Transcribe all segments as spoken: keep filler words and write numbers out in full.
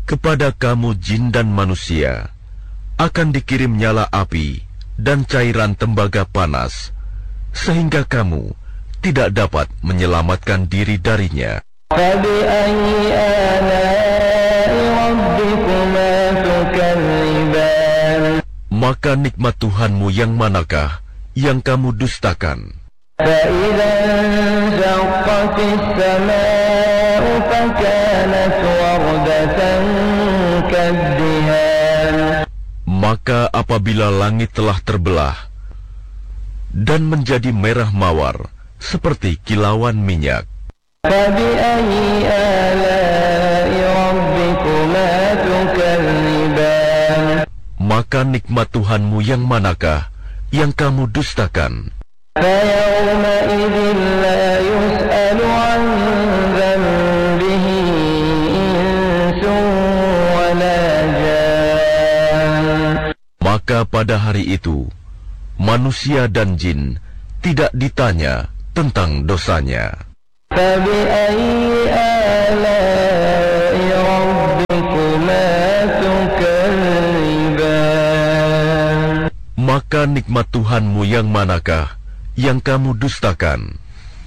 Kepada kamu jin dan manusia akan dikirim nyala api dan cairan tembaga panas, sehingga kamu tidak dapat menyelamatkan diri darinya. Maka nikmat Tuhanmu yang manakah yang kamu dustakan? Maka apabila langit telah terbelah dan menjadi merah mawar seperti kilauan minyak, maka nikmat Tuhanmu yang manakah yang kamu dustakan? Maka pada hari itu manusia dan jin tidak ditanya tentang dosanya. Maka nikmat Tuhanmu yang manakah yang kamu dustakan?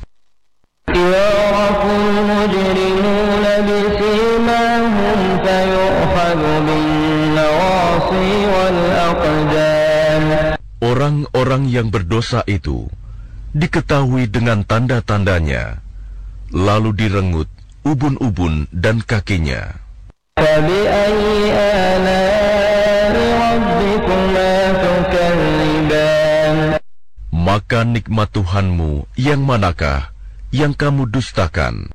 Orang-orang yang berdosa itu diketahui dengan tanda-tandanya, lalu direngut ubun-ubun dan kakinya. Maka nikmat Tuhanmu yang manakah yang kamu dustakan?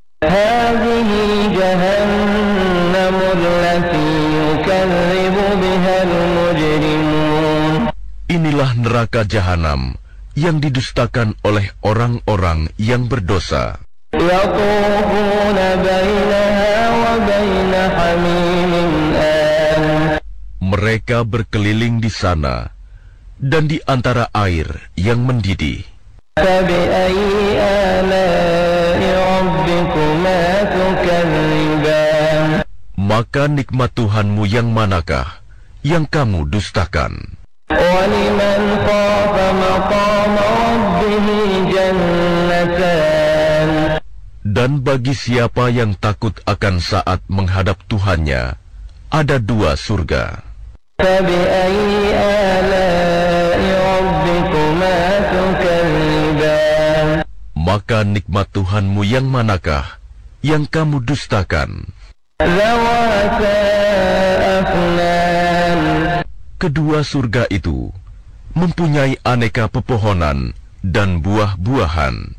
Inilah neraka jahanam yang didustakan oleh orang-orang yang berdosa. Mereka berkeliling di sana dan di antara air yang mendidih. Maka nikmat Tuhanmu yang manakah yang kamu dustakan? Dan bagi siapa yang takut akan saat menghadap Tuhannya, ada dua surga. Maka nikmat Tuhanmu yang manakah yang kamu dustakan? Kedua surga itu mempunyai aneka pepohonan dan buah-buahan.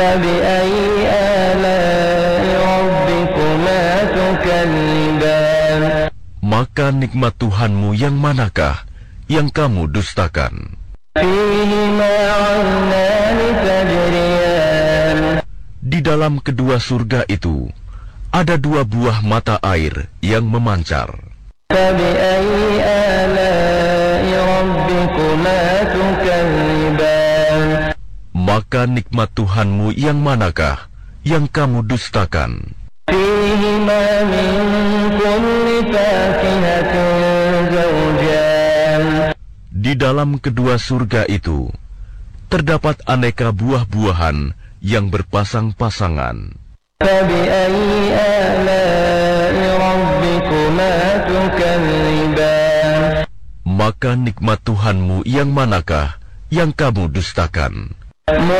Maka nikmat Tuhanmu yang manakah yang kamu dustakan? Di dalam kedua surga itu ada dua buah mata air yang memancar. Maka nikmat Tuhanmu yang manakah yang kamu dustakan? Di dalam kedua surga itu terdapat aneka buah-buahan yang berpasang-pasangan. Maka nikmat Tuhanmu yang manakah yang kamu dustakan?